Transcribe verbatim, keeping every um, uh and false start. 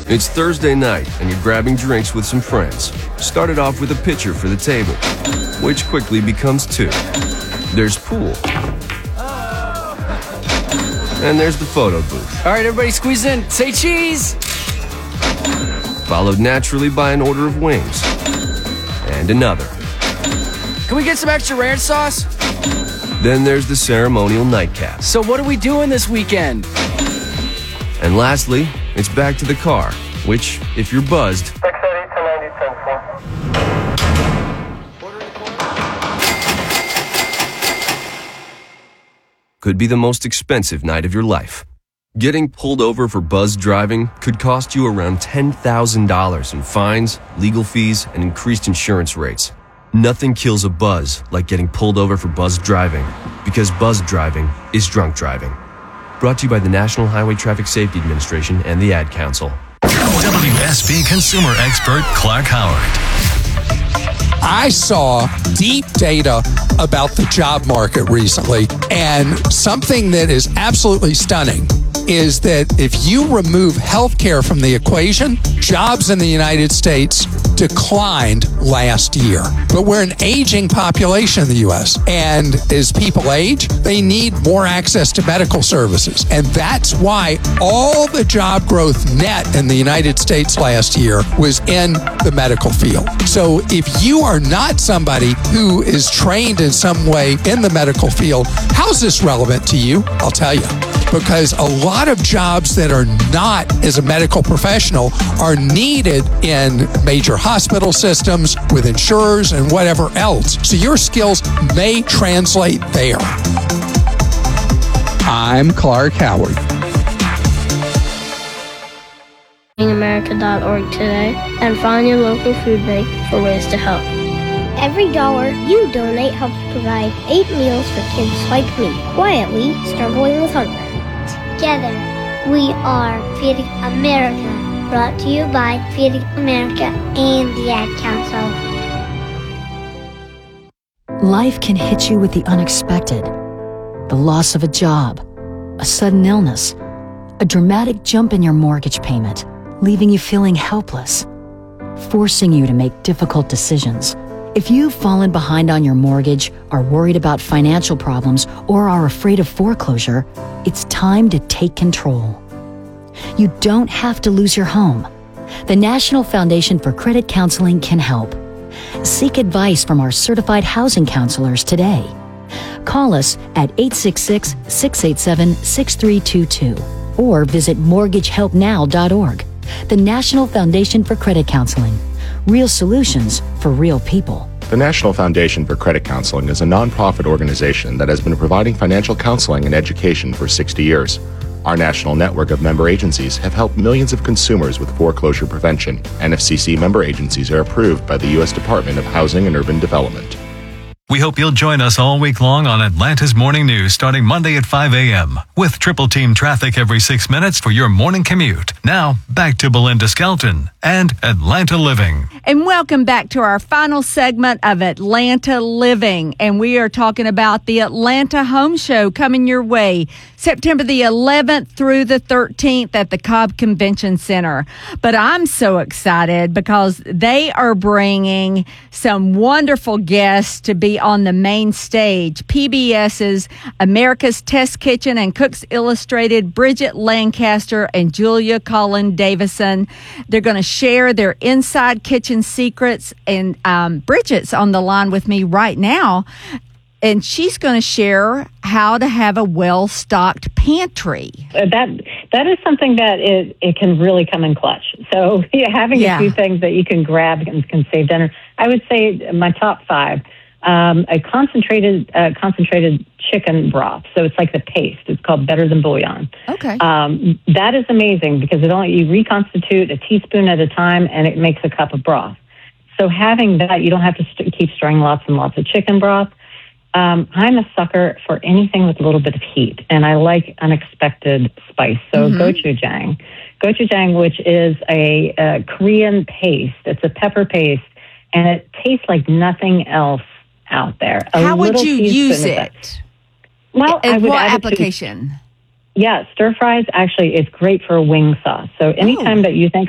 It's Thursday night, and you're grabbing drinks with some friends. Started off with a pitcher for the table, which quickly becomes two. There's pool. And there's the photo booth. All right, everybody squeeze in. Say cheese. Followed naturally by an order of wings. And another. Can we get some extra ranch sauce? Then there's the ceremonial nightcap. So what are we doing this weekend? And lastly, it's back to the car, which, if you're buzzed, could be the most expensive night of your life. Getting pulled over for buzzed driving could cost you around ten thousand dollars in fines, legal fees, and increased insurance rates. Nothing kills a buzz like getting pulled over for buzzed driving, because buzzed driving is drunk driving. Brought to you by the National Highway Traffic Safety Administration and the Ad Council. W S B consumer expert Clark Howard. I saw deep data about the job market recently, and something that is absolutely stunning is that if you remove healthcare from the equation, jobs in the United States declined last year. But we're an aging population in the U S, and as people age, they need more access to medical services. And that's why all the job growth net in the United States last year was in the medical field. So if you are not somebody who is trained in some way in the medical field, how's this relevant to you? I'll tell you. Because a lot of jobs that are not as a medical professional are needed in major hospital systems with insurers and whatever else. So your skills may translate there. I'm Clark Howard. America dot org today and find your local food bank for ways to help. Every dollar you donate helps provide eight meals for kids like me, quietly struggling with hunger. Together, we are Feeding America, brought to you by Feeding America and the Ad Council. Life can hit you with the unexpected. The loss of a job, a sudden illness, a dramatic jump in your mortgage payment, leaving you feeling helpless, forcing you to make difficult decisions. If you've fallen behind on your mortgage, are worried about financial problems, or are afraid of foreclosure, it's time to take control. You don't have to lose your home. The National Foundation for Credit Counseling can help. Seek advice from our certified housing counselors today. Call us at eight six six, six eight seven, six three two two or visit mortgage help now dot org. The National Foundation for Credit Counseling. Real solutions for real people. The National Foundation for Credit Counseling is a nonprofit organization that has been providing financial counseling and education for sixty years. Our national network of member agencies have helped millions of consumers with foreclosure prevention. N F C C member agencies are approved by the U S Department of Housing and Urban Development. We hope you'll join us all week long on Atlanta's Morning News starting Monday at five a.m. with triple team traffic every six minutes for your morning commute. Now, back to Belinda Skelton and Atlanta Living. And welcome back to our final segment of Atlanta Living. And we are talking about the Atlanta Home Show coming your way September the eleventh through the thirteenth at the Cobb Convention Center. But I'm so excited because they are bringing some wonderful guests to be on the main stage. PBS's America's Test Kitchen and Cooks Illustrated, Bridget Lancaster and Julia Collin Davison. They're going to share their inside kitchen secrets. And um, Bridget's on the line with me right now. And she's going to share how to have a well-stocked pantry. That that is something that it, it can really come in clutch. So yeah, having Yeah. a few things that you can grab and can save dinner. I would say my top five: um, a concentrated uh, concentrated chicken broth. So it's like the paste. It's called Better Than Bouillon. Okay. Um, that is amazing because it only you reconstitute a teaspoon at a time, and it makes a cup of broth. So having that, you don't have to st- keep stirring lots and lots of chicken broth. Um, I'm a sucker for anything with a little bit of heat, and I like unexpected spice. So Mhm. gochujang. Gochujang, which is a, a Korean paste. It's a pepper paste, and it tastes like nothing else out there. A How would little you teaspoon use of that. it? Well, I In would what add it to- application? Yeah, stir fries actually is great for a wing sauce. So anytime Oh. that you think